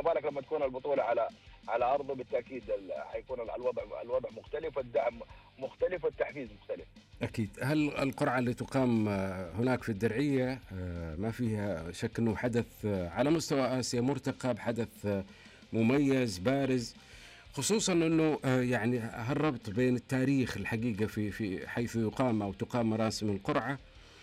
بالك لما تكون البطوله على ارضه، بالتاكيد حيكون الوضع مختلف، الدعم مختلف، والتحفيز مختلف. أكيد. هل القرعة اللي تقام هناك في الدرعية ما فيها شك أنه حدث على مستوى آسيا مرتقب، حدث مميز بارز، خصوصا أنه يعني هالربط بين التاريخ الحقيقة في حيث يقام أو تقام مراسم القرعة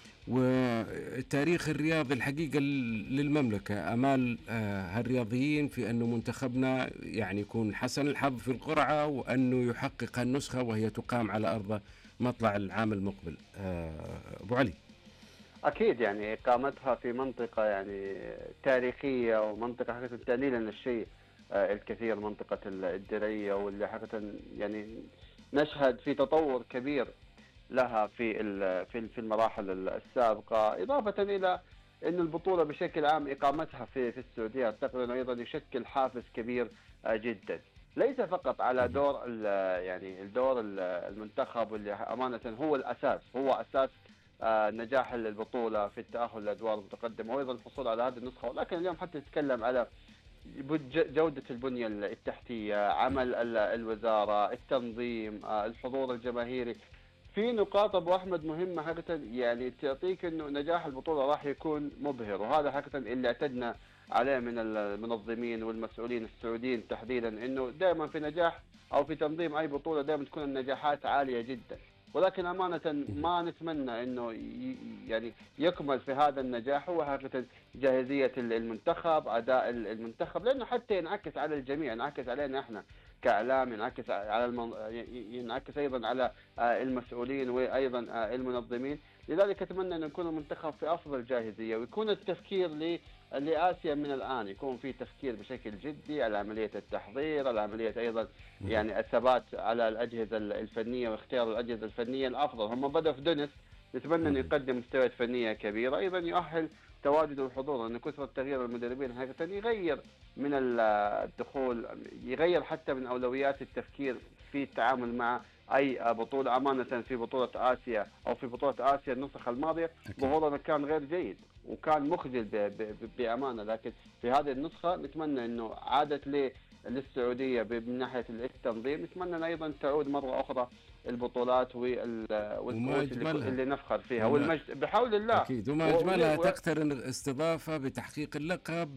والتاريخ الرياضي الحقيقة للمملكة. أمال هالرياضيين في أنه منتخبنا يعني يكون حسن الحظ في القرعة وأنه يحقق النسخة وهي تقام على أرض مطلع العام المقبل. أبو علي. أكيد، يعني إقامتها في منطقة يعني تاريخية ومنطقة حقيقة تعني لنا الشيء الكثير، منطقة الدرعية، واللي حقيقة يعني نشهد في تطور كبير لها في المراحل السابقة، إضافة إلى أن البطولة بشكل عام إقامتها في السعودية أعتقد أنه أيضا يشكل حافز كبير جدا، ليس فقط على دور يعني الدور المنتخب، واللي أمانة هو الأساس، هو أساس نجاح البطولة في التأهل للأدوار المتقدمة وأيضا الحصول على هذه النسخة. ولكن اليوم حتى نتكلم على جودة البنية التحتية، عمل الوزارة، التنظيم، الحضور الجماهيري، في نقاط ابو احمد مهمه حقيقه يعني تعطيك انه نجاح البطوله راح يكون مبهر، وهذا حقيقه اللي اعتدنا عليه من المنظمين والمسؤولين السعوديين تحديدا، انه دائما في نجاح او في تنظيم اي بطوله دائما تكون النجاحات عاليه جدا، ولكن امانه ما نتمنى انه يعني يكمل في هذا النجاح هو حقيقه جاهزيه المنتخب، اداء المنتخب، لانه حتى ينعكس على الجميع، ينعكس علينا احنا كاعلام، ينعكس على ينعكس ايضا على المسؤولين وايضا المنظمين. لذلك اتمنى ان يكون المنتخب في افضل جاهزيه، ويكون التفكير لآسيا من الآن يكون في تفكير بشكل جدي على عملية التحضير، على عملية أيضا يعني الثبات على الأجهزة الفنية واختيار الأجهزة الفنية الأفضل. هم بدأوا في دونس، نتمنى أن يقدم مستويات فنية كبيرة، أيضا يؤهل تواجد والحضور، لأن كثرة تغيير المدربين حقيقة يغير من الدخول، يغير حتى من أولويات التفكير في التعامل مع أي بطولة. أمانة في بطولة آسيا أو في بطولة آسيا النسخة الماضية ظهورنا كان غير جيد وكان مخجل بأمانة، لكن في هذه النسخة نتمنى أنه عادت للسعودية من ناحية التنظيم، نتمنى أيضا تعود مرة أخرى البطولات والكؤوس اللي نفخر فيها والمجد بحول الله. أكيد، وما أجملها تقترن الاستضافة بتحقيق اللقب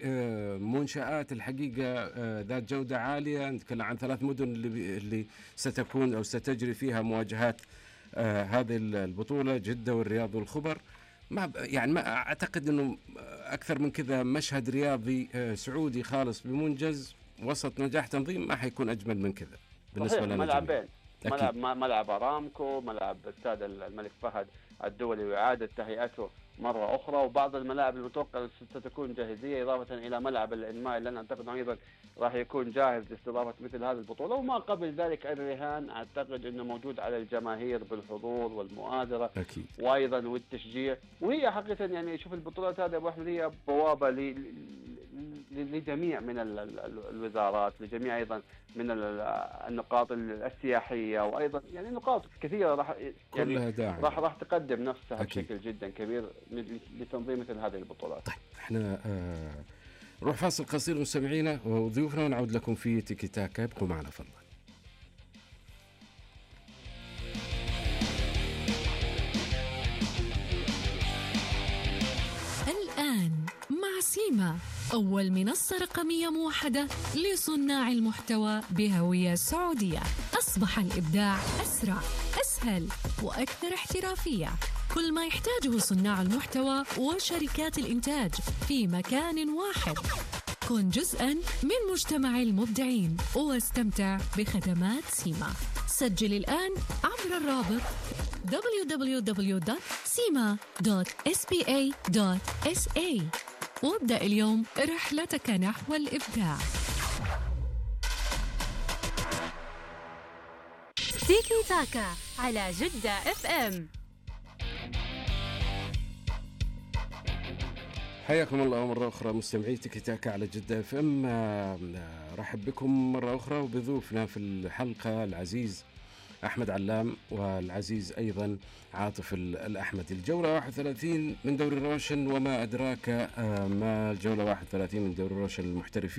بمنشآت الحقيقة ذات جودة عالية. نتكلم عن 3 مدن اللي ستكون أو ستجري فيها مواجهات هذه البطولة، جدة والرياض والخبر. ما أعتقد أنه أكثر من كذا مشهد رياضي سعودي خالص بمنجز وسط نجاح تنظيم ما حيكون أجمل من كذا بالنسبة لنا. ملعبين، ملعب أرامكو، ملعب استاد الملك فهد الدولي وإعادة تهيئته مرة أخرى، وبعض الملاعب المتوقع ستكون جاهزية، إضافة إلى ملعب الإنماء اللي أنا أعتقد أيضا راح يكون جاهز لاستضافة مثل هذه البطولة. وما قبل ذلك الرهان أعتقد أنه موجود على الجماهير بالحضور والمؤازرة أكيد. وأيضا والتشجيع، وهي حقيقة يعني شوف البطولات هذه أبو أحمد هي بوابة لجميع من الوزارات، لجميع أيضا من النقاط السياحية، وأيضا يعني نقاط كثيرة راح تقدم نفسها أكيد. بشكل جدا كبير لتنظيم مثل هذه البطولات. طيب احنا نروح فاصل قصير مستمعينا وضيوفنا ونعود لكم في تيكي تاكا، ابقوا معنا فضلا. الآن مع سيما، أول منصة رقمية موحدة لصناع المحتوى بهوية سعودية. أصبح الإبداع أسرع، أسهل وأكثر احترافية. كل ما يحتاجه صناع المحتوى وشركات الإنتاج في مكان واحد. كن جزءاً من مجتمع المبدعين واستمتع بخدمات سيما. سجل الآن عبر الرابط www.sima.spa.sa وابدأ اليوم رحلتك نحو الإبداع. تيكي تاكا على جدة اف ام. حياكم الله مرة أخرى مستمعي تيكي تاكا على جدة اف ام. رحب بكم مرة أخرى وبضيوفنا في الحلقة العزيز أحمد علام والعزيز أيضا عاطف الأحمدي. الجولة 31 من دوري الروشن، وما أدراك ما الجولة 31 من دوري الروشن المحترفين.